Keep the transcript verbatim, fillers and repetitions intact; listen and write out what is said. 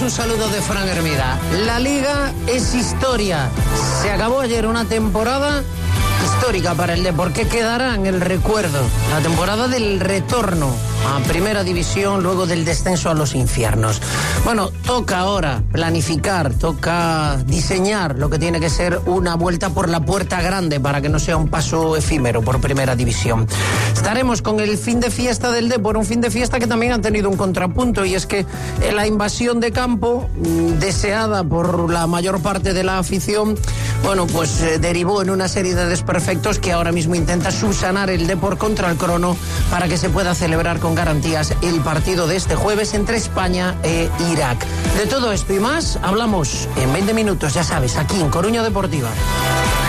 un saludo de Fran Hermida. La Liga es historia. Se acabó ayer una temporada histórica para el Depor, que quedará en el recuerdo. La temporada del retorno a Primera División luego del descenso a los infiernos. Bueno, toca ahora planificar, toca diseñar lo que tiene que ser una vuelta por la puerta grande para que no sea un paso efímero por Primera División. Estaremos con el fin de fiesta del Depor, un fin de fiesta que también ha tenido un contrapunto, y es que la invasión de campo, deseada por la mayor parte de la afición, bueno, pues eh, derivó en una serie de desperfectos que ahora mismo intenta subsanar el Depor contra el Crono para que se pueda celebrar con garantías el partido de este jueves entre España e Irak. De todo esto y más hablamos en veinte minutos, ya sabes, aquí en Coruña Deportiva.